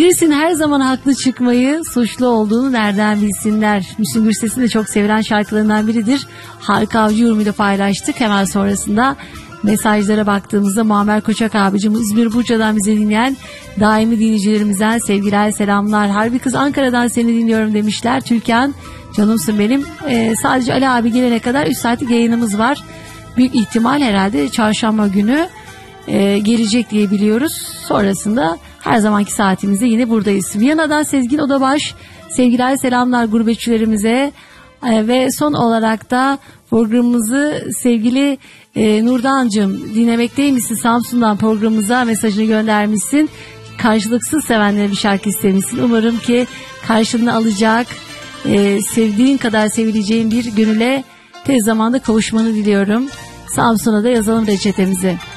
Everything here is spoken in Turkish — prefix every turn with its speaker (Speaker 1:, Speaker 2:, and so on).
Speaker 1: Herkesin her zaman haklı çıkmayı, suçlu olduğunu nereden bilsinler. Müslüm Gürses'in de çok sevilen şarkılarından biridir. Harika Avcı yorumuyla paylaştık. Hemen sonrasında mesajlara baktığımızda Muammer Koçak abicim İzmir Burca'dan bize dinleyen daimi dinleyicilerimizden sevgiler, selamlar. Harbi kız Ankara'dan seni dinliyorum demişler. Türkan, canımsın benim. Sadece Ali abi gelene kadar 3 saatlik yayınımız var. Büyük ihtimal herhalde çarşamba günü gelecek diye biliyoruz. Sonrasında her zamanki saatimizde yine buradayız. Viyana'dan Sezgin Odabaş, sevgiler, selamlar gurbetçilerimize. Ve son olarak da programımızı sevgili Nurdancığım dinlemekteymişsin, Samsun'dan programımıza mesajını göndermişsin. Karşılıksız sevenlere bir şarkı istemişsin. Umarım ki karşılığını alacak, sevdiğin kadar sevileceğin bir gönüle tez zamanda kavuşmanı diliyorum. Samsun'a da yazalım reçetemizi.